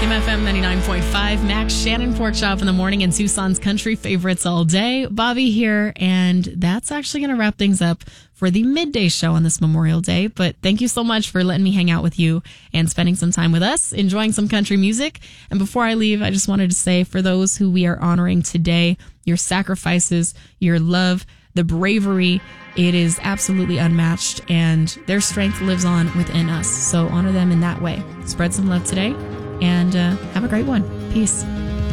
MFM 99.5, Max Shannon Pork Chop in the morning and Tucson's country favorites all day. Bobby here, and that's actually going to wrap things up for the midday show on this Memorial Day. But thank you so much for letting me hang out with you and spending some time with us, enjoying some country music. And before I leave, I just wanted to say, for those who we are honoring today, your sacrifices, your love, the bravery, it is absolutely unmatched, and their strength lives on within us. So honor them in that way. Spread some love today, and have a great one. Peace.